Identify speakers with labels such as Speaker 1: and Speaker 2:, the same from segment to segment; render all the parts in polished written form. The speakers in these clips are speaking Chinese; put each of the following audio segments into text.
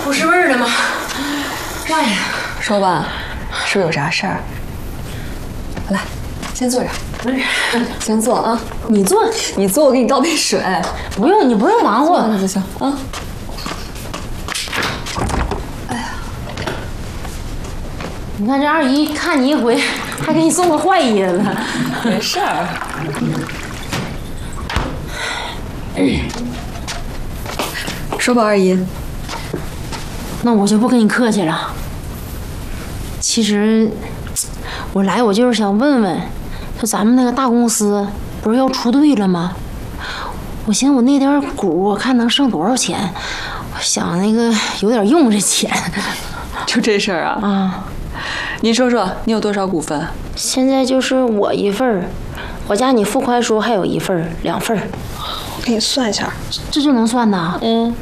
Speaker 1: 不是味儿了吗？干呀！
Speaker 2: 说吧，是不是有啥事儿？来，先坐这儿。先坐啊。
Speaker 1: 你坐，
Speaker 2: 你坐，我给你倒杯水。
Speaker 1: 不用，你不用忙活。
Speaker 2: 坐就行啊。
Speaker 1: 你看这二姨看你一回，还给你送个坏衣子。
Speaker 2: 没事儿。说吧，二姨。
Speaker 1: 那我就不跟你客气了。其实，我来我就是想问问，就咱们那个大公司不是要出队了吗？我寻思我那点股，我看能剩多少钱？我想那个有点用这钱。
Speaker 2: 就这事儿啊？
Speaker 1: 啊。
Speaker 2: 您说说，你有多少股份？
Speaker 1: 现在就是我一份儿，我加你付款书还有一份儿，2份儿。
Speaker 2: 我给你算一下，
Speaker 1: 这就能算呐？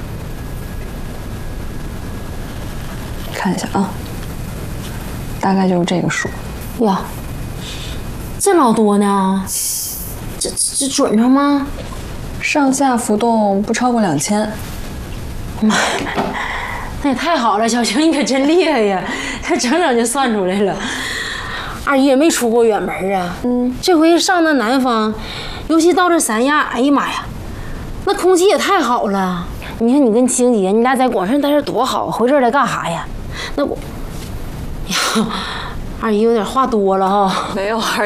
Speaker 2: 看一下啊，大概就是这个数。
Speaker 1: 呀，这老多呢？这准上吗？
Speaker 2: 上下浮动不超过2000。
Speaker 1: 妈呀，那也太好了，小晴你可真厉害呀！他整整就算出来了。二姨也没出过远门啊。这回上那南方，尤其到这三亚，哎呀妈呀，那空气也太好了。你看你跟青姐，你俩在广顺待着多好，回这儿来干啥呀？那我，呀，二姨有点话多了哈。
Speaker 2: 没有，